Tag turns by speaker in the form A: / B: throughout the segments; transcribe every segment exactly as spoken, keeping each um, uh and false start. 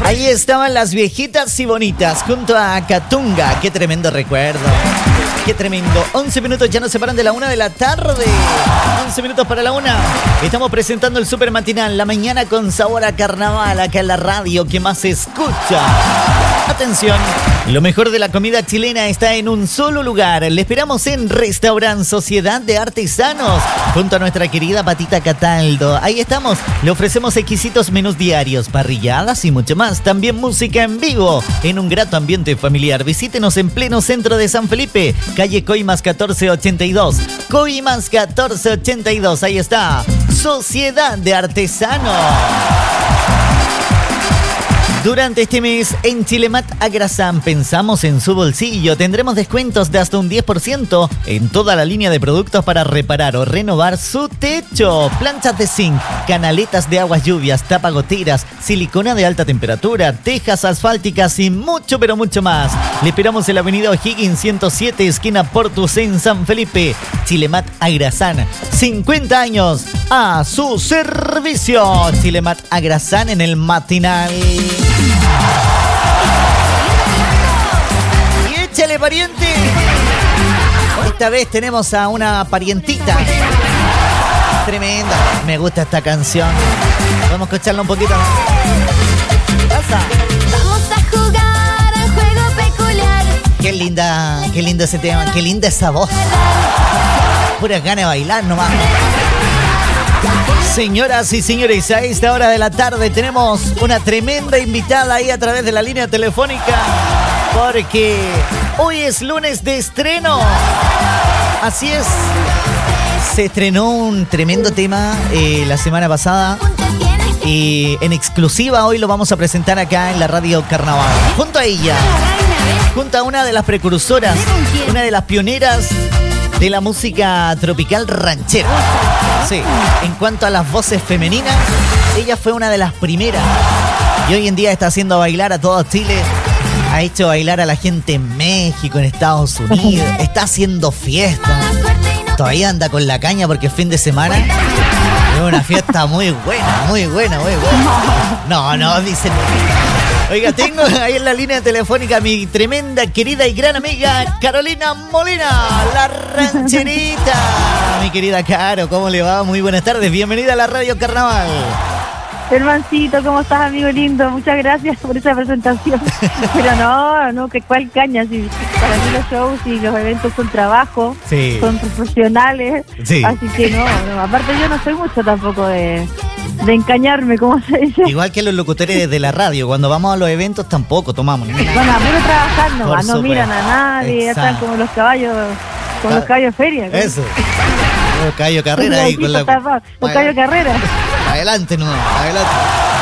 A: Ahí estaban las viejitas y bonitas junto a Catunga. Qué tremendo recuerdo. Qué tremendo. once minutos ya nos separan de la una de la tarde. once minutos para la una. Estamos presentando el Super Matinal, la mañana con sabor a carnaval, acá en la radio que más se escucha. Atención, lo mejor de la comida chilena está en un solo lugar. Le esperamos en Restaurant Sociedad de Artesanos, junto a nuestra querida Patita Cataldo. Ahí estamos, le ofrecemos exquisitos menús diarios, parrilladas y mucho más. También música en vivo, en un grato ambiente familiar. Visítenos en pleno centro de San Felipe, calle Coimas catorce ochenta y dos. Coimas catorce ochenta y dos, ahí está, Sociedad de Artesanos. Durante este mes, en Chilemat Agrasán pensamos en su bolsillo. Tendremos descuentos de hasta un diez por ciento en toda la línea de productos para reparar o renovar su techo. Planchas de zinc, canaletas de aguas lluvias, tapagoteras, silicona de alta temperatura, tejas asfálticas y mucho, pero mucho más. Le esperamos en la avenida O'Higgins ciento siete, esquina Portus, en San Felipe. Chilemat Agrasán, cincuenta años a su servicio. Chilemat Agrasán en el matinal. Y échale, pariente. Esta vez tenemos a una parientita tremenda. Me gusta esta canción. Vamos a escucharla un poquito. Pasa.
B: Vamos a jugar al juego peculiar.
A: Qué linda, qué lindo ese tema, qué linda esa voz. Puras ganas de bailar nomás. Señoras y señores, a esta hora de la tarde tenemos una tremenda invitada ahí a través de la línea telefónica, porque hoy es lunes de estreno. Así es, se estrenó un tremendo tema eh, la semana pasada y en exclusiva hoy lo vamos a presentar acá en la Radio Carnaval. Junto a ella, junto a una de las precursoras, una de las pioneras de la música tropical ranchera. Sí, en cuanto a las voces femeninas, ella fue una de las primeras. Y hoy en día está haciendo bailar a todo Chile. Ha hecho bailar a la gente en México, en Estados Unidos. Está haciendo fiesta. Todavía anda con la caña porque es fin de semana. Es una fiesta muy buena, muy buena, muy buena. No, no, dicen... Oiga, tengo ahí en la línea telefónica a mi tremenda, querida y gran amiga Carolina Molina, la rancherita. Mi querida Caro, ¿cómo le va? Muy buenas tardes, bienvenida a la Radio Carnaval.
C: Hermancito, ¿cómo estás, amigo lindo? Muchas gracias por esa presentación. Pero no, no, que cuál caña. Si para mí los shows y los eventos son trabajo,
A: sí,
C: son profesionales.
A: Sí.
C: Así que no, no, aparte yo no soy mucho tampoco de, de encañarme, como se dice.
A: Igual que los locutores de la radio, cuando vamos a los eventos tampoco tomamos.
C: Bueno, a puro trabajar nomás, no
A: supuesto.
C: miran a nadie,
A: Exacto.
C: están como los caballos, como los caballos de feria. ¿No?
A: Eso. Los caballos carrera ahí con la...
C: Los caballos carrera.
A: Adelante, no, adelante.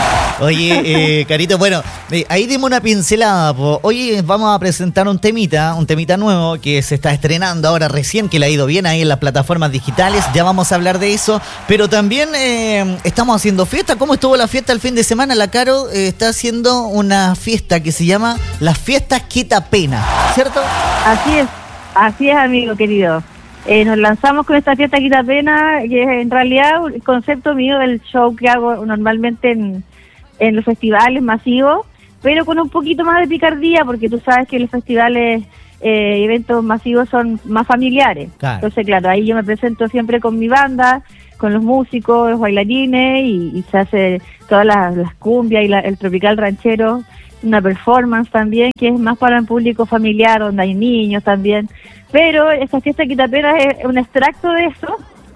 A: Oye, eh, Carito, bueno, eh, ahí dimos una pincelada. Po. Hoy vamos a presentar un temita, un temita nuevo que se está estrenando ahora recién, que le ha ido bien ahí en las plataformas digitales. Ya vamos a hablar de eso. Pero también eh, estamos haciendo fiesta. ¿Cómo estuvo la fiesta el fin de semana? La Caro eh, está haciendo una fiesta que se llama Las Fiestas Quita Pena, ¿cierto?
C: Así es, así es, amigo querido. Eh, nos lanzamos con esta fiesta Quita Pena, que es en realidad el concepto mío del show que hago normalmente en, en los festivales masivos, pero con un poquito más de picardía, porque tú sabes que los festivales, eh, eventos masivos son más familiares.
A: Claro.
C: Entonces, claro, ahí yo me presento siempre con mi banda, con los músicos, los bailarines, y, y se hace todas las, las cumbias y la, el tropical ranchero, una performance también, que es más para el público familiar, donde hay niños también. Pero esta fiesta Quita Pena es un extracto de eso,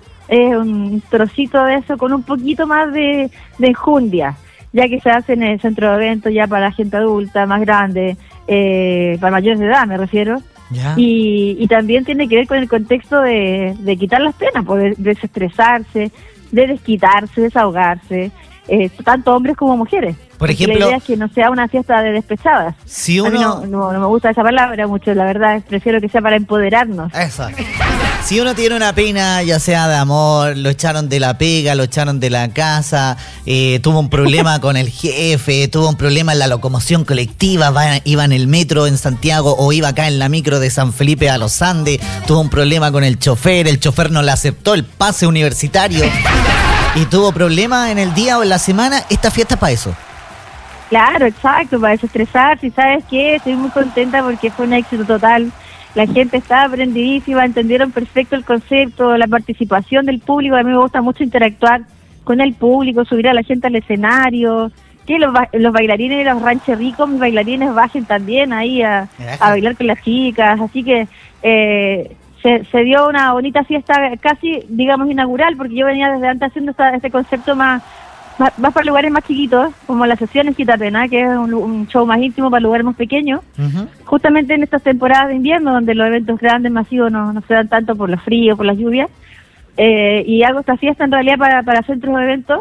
C: es un trocito de eso con un poquito más de, de enjundia, ya que se hace en el centro de eventos ya para gente adulta, más grande, eh, para mayores de edad me refiero.
A: Ya.
C: Y, y también tiene que ver con el contexto de, de quitar las penas, poder desestresarse, de desquitarse, desahogarse, eh, tanto hombres como mujeres.
A: Por
C: Porque
A: ejemplo,
C: la idea es que no sea una fiesta de despechadas.
A: Si
C: A mí
A: uno...
C: no, no, no me gusta esa palabra mucho, la verdad, prefiero que sea para empoderarnos.
A: Eso. Si uno tiene una pena, ya sea de amor, lo echaron de la pega, lo echaron de la casa, eh, tuvo un problema con el jefe, tuvo un problema en la locomoción colectiva, va, iba en el metro en Santiago o iba acá en la micro de San Felipe a los Andes, tuvo un problema con el chofer, el chofer no le aceptó el pase universitario y tuvo problemas en el día o en la semana, esta fiesta es para eso.
C: Claro, exacto, para desestresarse. ¿Y sabes qué? Estoy muy contenta porque fue un éxito total. La gente estaba aprendidísima, entendieron perfecto el concepto, la participación del público. A mí me gusta mucho interactuar con el público, subir a la gente al escenario, que los, ba- los bailarines de los ranchos ricos, mis bailarines bajen también ahí a, a bailar con las chicas. Así que eh, se, se dio una bonita fiesta casi, digamos, inaugural, porque yo venía desde antes haciendo esta, este concepto más, más, más para lugares más chiquitos, como las sesiones Quitapena, que es un, un show más íntimo para lugares más pequeños. Uh-huh. Justamente en estas temporadas de invierno, donde los eventos grandes, masivos, no, no se dan tanto por los fríos, por las lluvias. Eh, y hago esta fiesta en realidad para, para centros de eventos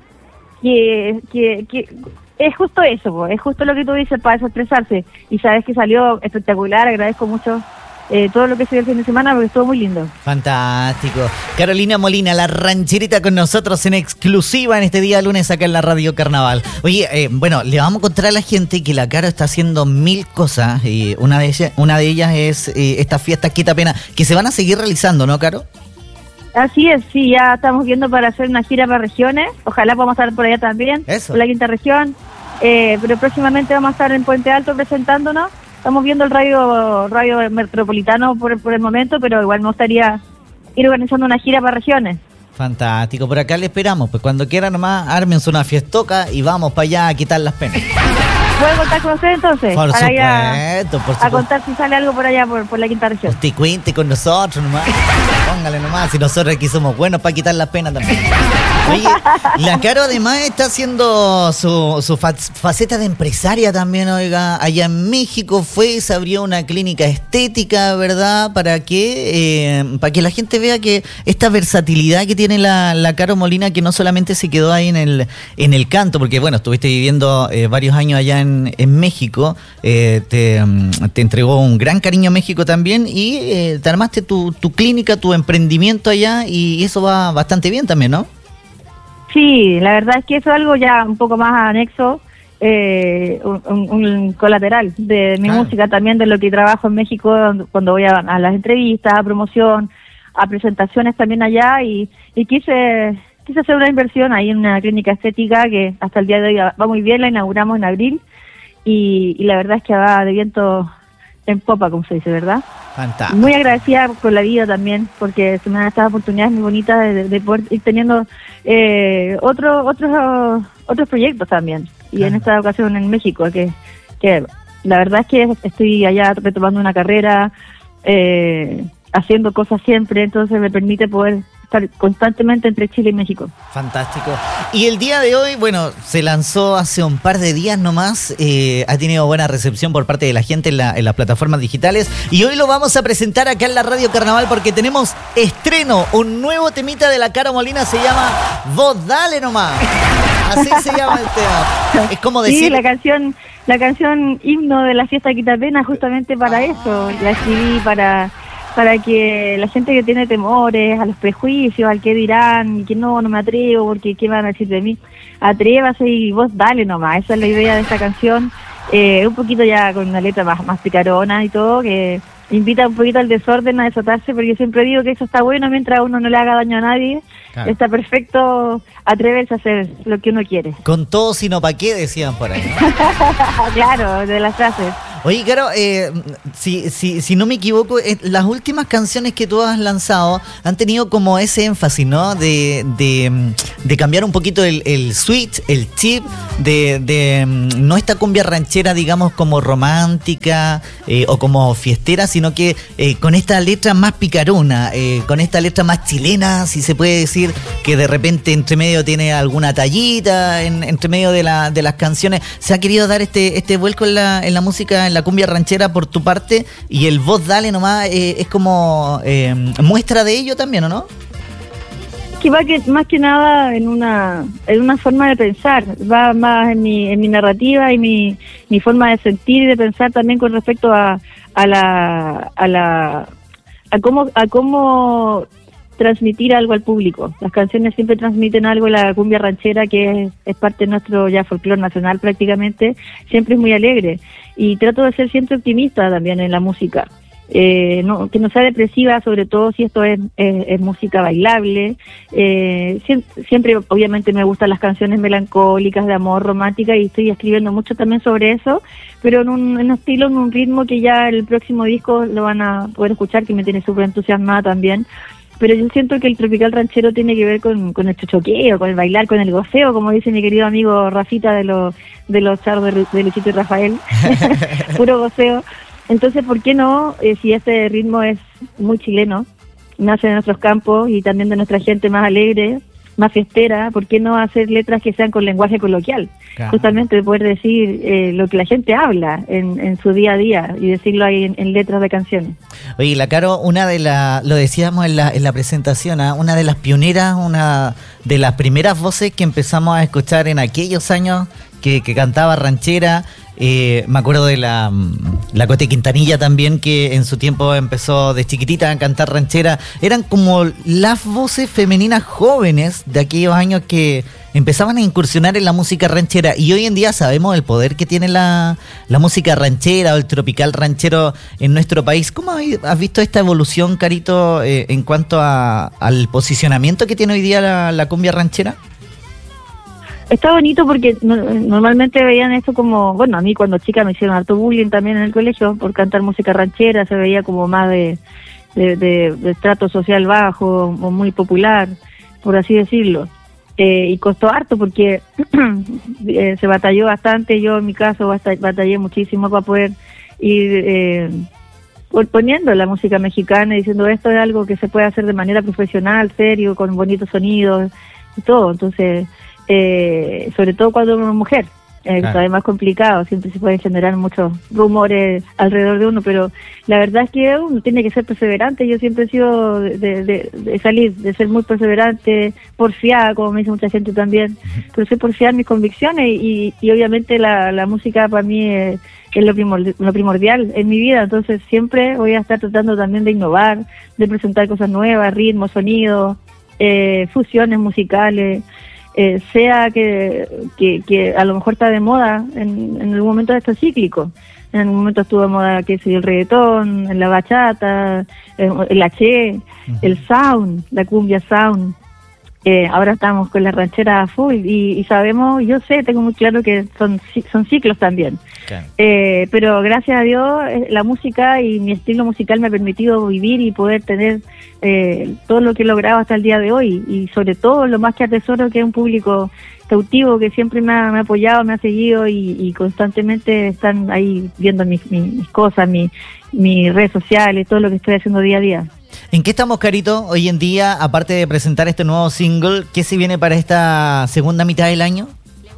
C: que, que, que es justo eso, po, es justo lo que tú dices, para desestresarse. Y sabes que salió espectacular, agradezco mucho eh, todo lo que se dio el fin de semana porque estuvo muy lindo.
A: Fantástico. Carolina Molina, la rancherita con nosotros en exclusiva en este día lunes acá en la Radio Carnaval. Oye, eh, bueno, le vamos a contar a la gente que la Caro está haciendo mil cosas y una de ellas, una de ellas es eh, estas fiestas Quitapena, que se van a seguir realizando, ¿no, Caro?
C: Así es, sí, ya estamos viendo para hacer una gira para regiones, ojalá podamos estar por allá también,
A: Eso.
C: por la quinta región, eh, pero próximamente vamos a estar en Puente Alto presentándonos, estamos viendo el radio radio metropolitano por, por el momento, pero igual me gustaría ir organizando una gira para regiones.
A: Fantástico, por acá le esperamos, pues cuando quieran nomás ármense una fiestoca y vamos para allá a quitar las penas.
C: ¿Puedo contar con usted entonces?
A: Por
C: para
A: supuesto,
C: a,
A: por supuesto.
C: A contar si sale algo por allá, por, por la quinta región.
A: Usted cuente con nosotros nomás. Póngale nomás, si nosotros aquí somos buenos para quitar las penas también. Oye, la Caro además está haciendo su, su faceta de empresaria también, oiga. Allá en México fue, se abrió una clínica estética, ¿verdad? Para que, eh, para que la gente vea que esta versatilidad que tiene la, la Caro Molina, que no solamente se quedó ahí en el, en el canto, porque bueno, estuviste viviendo eh, varios años allá en, en México, eh, te, te entregó un gran cariño a México también y eh, te armaste tu, tu clínica, tu emprendimiento allá y eso va bastante bien también, ¿no?
C: Sí, la verdad es que eso es algo ya un poco más anexo, eh, un, un, un colateral de mi claro. música, también de lo que trabajo en México cuando voy a, a las entrevistas, a promoción, a presentaciones también allá y, y quise quise hacer una inversión ahí en una clínica estética que hasta el día de hoy va muy bien, la inauguramos en abril y, y la verdad es que va de viento en popa, como se dice, ¿verdad?
A: Fantástico.
C: Muy agradecida por la vida también, porque se me dan estas oportunidades muy bonitas de, de poder ir teniendo eh, otro, otros otros proyectos también. Y claro. en esta ocasión en México, que, que la verdad es que estoy allá retomando una carrera, eh, haciendo cosas siempre, entonces me permite poder estar constantemente entre Chile y México.
A: Fantástico. Y el día de hoy, bueno, se lanzó hace un par de días nomás, eh, ha tenido buena recepción por parte de la gente en, la, en las plataformas digitales y hoy lo vamos a presentar acá en la Radio Carnaval porque tenemos estreno, un nuevo temita de la Caro Molina, se llama Vos Dale Nomás. Así se llama el tema. Es como decir...
C: Sí, la canción, la canción himno de la fiesta Quitapena justamente para eso, la escribí para... para que la gente que tiene temores, a los prejuicios, al que dirán, que no, no me atrevo, porque qué van a decir de mí, atrévase y vos dale nomás, esa es la idea de esta canción, eh, un poquito ya con una letra más, más picarona y todo, que invita un poquito al desorden, a desatarse, porque yo siempre digo que eso está bueno mientras uno no le haga daño a nadie, claro. Está perfecto atreverse a hacer lo que uno quiere.
A: Con todo sino pa' qué, decían por ahí, ¿no?
C: Claro, de las frases.
A: Oye, Caro, eh, si, si, si no me equivoco, eh, las últimas canciones que tú has lanzado han tenido como ese énfasis, ¿no? De, de, de cambiar un poquito el, el switch, el chip, de, de no esta cumbia ranchera, digamos, como romántica eh, o como fiestera, sino que eh, con esta letra más picarona, eh, con esta letra más chilena, si se puede decir, que de repente entre medio tiene alguna tallita, en, entre medio de, la, de las canciones. ¿Se ha querido dar este, este vuelco en la, en la música, en la cumbia ranchera por tu parte y el Vos Dale Nomás eh, es como eh, muestra de ello también, ¿o no?
C: Que va que más que nada en una en una forma de pensar, va más en mi en mi narrativa y mi, mi forma de sentir y de pensar también con respecto a, a la a la a cómo a cómo transmitir algo al público. Las canciones siempre transmiten algo, la cumbia ranchera, que es, es parte de nuestro ya folclore nacional prácticamente, siempre es muy alegre. Y trato de ser siempre optimista también en la música. eh, no, que no sea depresiva, sobre todo si esto es, es, es música bailable. Eh, siempre, siempre, obviamente, me gustan las canciones melancólicas, de amor, romántica, y estoy escribiendo mucho también sobre eso, pero en un, en un estilo, en un ritmo que ya el próximo disco lo van a poder escuchar, que me tiene súper entusiasmada también. Pero yo siento que el tropical ranchero tiene que ver con, con el chochoqueo, con el bailar, con el goceo, como dice mi querido amigo Rafita de los de los charros de, de Luchito y Rafael, puro goceo. Entonces, ¿por qué no? Eh, si este ritmo es muy chileno, nace de nuestros campos y también de nuestra gente más alegre, más fiestera, ¿por qué no hacer letras que sean con lenguaje coloquial? Claro. Justamente poder decir eh, lo que la gente habla en, en su día a día y decirlo ahí en, en letras de canciones.
A: Oye, la Caro, una de las, lo decíamos en la, en la presentación, ¿eh? Una de las pioneras, una de las primeras voces que empezamos a escuchar en aquellos años que, que cantaba ranchera. Eh, me acuerdo de la, la Cote Quintanilla también, que en su tiempo empezó de chiquitita a cantar ranchera. Eran como las voces femeninas jóvenes de aquellos años que empezaban a incursionar en la música ranchera, y hoy en día sabemos el poder que tiene la, la música ranchera o el tropical ranchero en nuestro país. ¿Cómo has visto esta evolución, Carito, eh, en cuanto a, al posicionamiento que tiene hoy día la, la cumbia ranchera?
C: Está bonito porque no, normalmente veían esto como, bueno, a mí cuando chica me hicieron harto bullying también en el colegio por cantar música ranchera, se veía como más de, de, de, de estrato social bajo o muy popular, por así decirlo. Eh, y costó harto porque eh, se batalló bastante, yo en mi caso batallé muchísimo para poder ir eh, poniendo la música mexicana y diciendo esto es algo que se puede hacer de manera profesional, serio, con bonitos sonidos y todo. Entonces, eh, sobre todo cuando uno es mujer, eh, claro. Es más complicado, siempre se pueden generar muchos rumores alrededor de uno, pero la verdad es que uno tiene que ser perseverante. Yo siempre he sido de, de, de salir, de ser muy perseverante, porfiada, como me dice mucha gente también, pero soy porfiada en mis convicciones y, y obviamente la, la música para mí es, es lo, primordial, lo primordial en mi vida, entonces siempre voy a estar tratando también de innovar, de presentar cosas nuevas, ritmos, sonidos, eh, fusiones musicales. Eh, sea que, que, que a lo mejor está de moda en, en algún momento de esto cíclico. En algún momento estuvo de moda, que sé yo, el reggaetón, en la bachata, el, el H, uh-huh. el sound, la cumbia sound. Eh, ahora estamos con la ranchera a full y, y sabemos, yo sé, tengo muy claro que son son ciclos también. Okay. Eh, pero gracias a Dios la música y mi estilo musical me ha permitido vivir y poder tener eh, todo lo que he logrado hasta el día de hoy, y sobre todo lo más que atesoro, que es un público cautivo que siempre me ha, me ha apoyado, me ha seguido y, y constantemente están ahí viendo mis, mis, mis cosas, mis, mis redes sociales, todo lo que estoy haciendo día a día.
A: ¿En qué estamos, Carito, hoy en día, aparte de presentar este nuevo single? ¿Qué se viene para esta segunda mitad del año?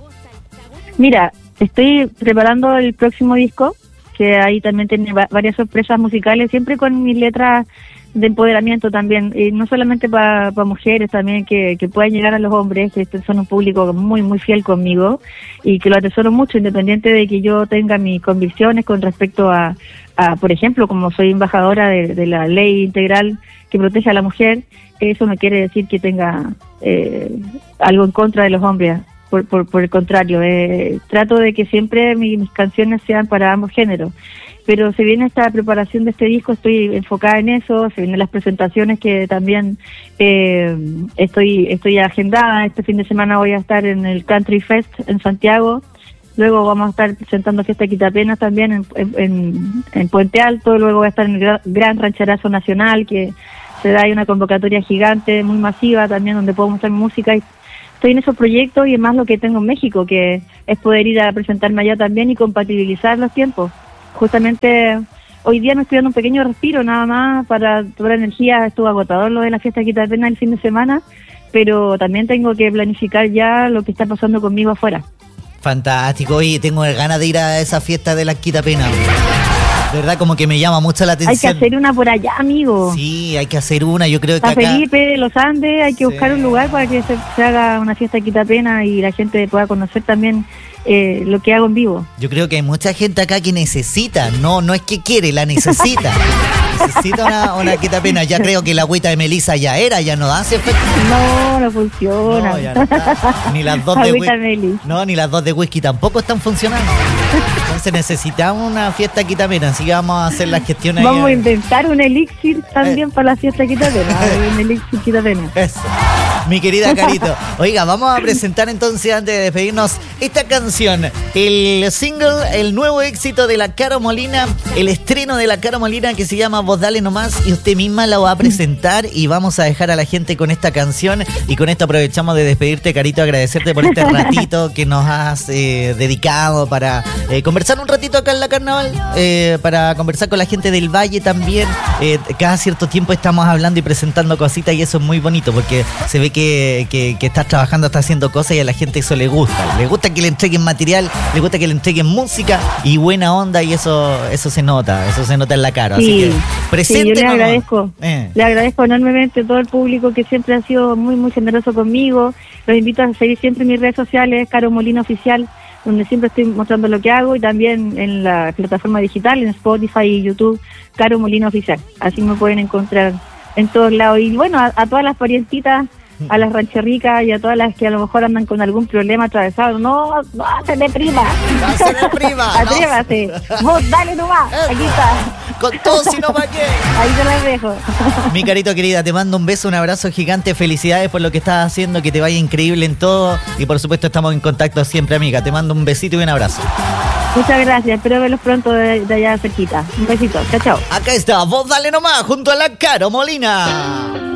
C: Mira, estoy preparando el próximo disco, que ahí también tiene va- varias sorpresas musicales, siempre con mis letras de empoderamiento también, y no solamente para pa mujeres también, que, que puedan llegar a los hombres, que son un público muy muy fiel conmigo y que lo atesoro mucho, independiente de que yo tenga mis convicciones con respecto a, a por ejemplo, como soy embajadora de, de la ley integral que protege a la mujer, eso no quiere decir que tenga eh, algo en contra de los hombres. Por, por, por el contrario, eh, trato de que siempre mi, mis canciones sean para ambos géneros. Pero se viene esta preparación de este disco, estoy enfocada en eso, se vienen las presentaciones que también eh, estoy estoy agendada. Este fin de semana voy a estar en el Country Fest en Santiago, luego vamos a estar presentando Fiesta Quitapenas también en, en, en Puente Alto, luego voy a estar en el Gran, Gran Rancherazo Nacional, que se da ahí una convocatoria gigante, muy masiva también, donde puedo mostrar música. Y estoy en esos proyectos y es más lo que tengo en México, que es poder ir a presentarme allá también y compatibilizar los tiempos. Justamente hoy día me estoy dando un pequeño respiro nada más para toda la energía. Estuvo agotador lo de la Fiesta Quitapenas el fin de semana, pero también tengo que planificar ya lo que está pasando conmigo afuera.
A: Fantástico, oye, tengo ganas de ir a esa fiesta de las Quitapenas. De verdad, como que me llama mucho la atención.
C: Hay que hacer una por allá, amigo.
A: Sí, hay que hacer una, yo creo que
C: San
A: acá...
C: Felipe de los Andes, hay que sí. buscar un lugar para que se, se haga una fiesta de Quitapenas y la gente pueda conocer también eh, lo que hago en vivo.
A: Yo creo que hay mucha gente acá que necesita, no no es que quiere, la necesita. necesita una, una quitapena. Ya creo que la agüita de Melissa ya era, ya no hace efecto.
C: No, no funciona.
A: No, ya no está. Ni las dos de
C: Agüita
A: whisky.
C: Melissa.
A: No, ni las dos de whisky tampoco están funcionando. Entonces necesitamos una fiesta quitapena, así que vamos a hacer la gestión ahí.
C: Vamos a inventar un elixir también
A: Eh.
C: para la fiesta quitapena. Un elixir quitapena.
A: Eso. Mi querida Carito. Oiga, vamos a presentar entonces, antes de despedirnos, esta canción. El single, el nuevo éxito de la Caro Molina, el estreno de la Caro Molina que se llama Vos Dale Nomás, y usted misma la va a presentar y vamos a dejar a la gente con esta canción. Y con esto aprovechamos de despedirte, Carito, agradecerte por este ratito que nos has eh, dedicado para eh, conversar un ratito acá en la Carnaval, eh, para conversar con la gente del Valle también. Eh, cada cierto tiempo estamos hablando y presentando cositas y eso es muy bonito porque se ve que, que, que estás trabajando, estás haciendo cosas y a la gente eso le gusta. Le gusta que le entreguen material, le gusta que le entreguen música y buena onda, y eso eso se nota, eso se nota en la cara. Así
C: Sí,
A: que presente
C: sí, yo le
A: nomás.
C: agradezco,
A: Eh.
C: le agradezco enormemente a todo el público que siempre ha sido muy, muy generoso conmigo. Los invito a seguir siempre en mis redes sociales, Caro Molina Oficial, donde siempre estoy mostrando lo que hago, y también en la plataforma digital, en Spotify y YouTube, Caro Molina Oficial. Así me pueden encontrar en todos lados. Y bueno, a, a todas las parientitas, a las rancherricas y a todas las que a lo mejor andan con algún problema atravesado, no, no se deprima.
A: No se deprima, no.
C: Atrévase. Vos dale nomás, aquí está.
A: Con todo, si no, ¿para qué?
C: Ahí te las dejo.
A: Mi Carito querida, te mando un beso, un abrazo gigante, felicidades por lo que estás haciendo, que te vaya increíble en todo, y por supuesto estamos en contacto siempre, amiga. Te mando un besito y un abrazo.
C: Muchas gracias, espero verlos pronto de, de allá cerquita. Un besito, chao, chao.
A: Acá está, Vos Dale Nomás, junto a la Caro Molina.